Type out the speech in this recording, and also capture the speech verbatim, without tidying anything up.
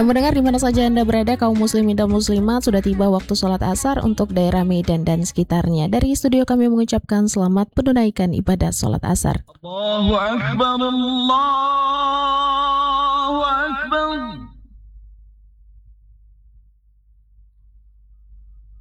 Yang mendengar di mana saja Anda berada, kaum muslimin dan muslimat, sudah tiba waktu sholat asar untuk daerah Medan dan sekitarnya. Dari studio kami mengucapkan selamat menunaikan ibadah sholat asar. Allahu Akbar, Allah.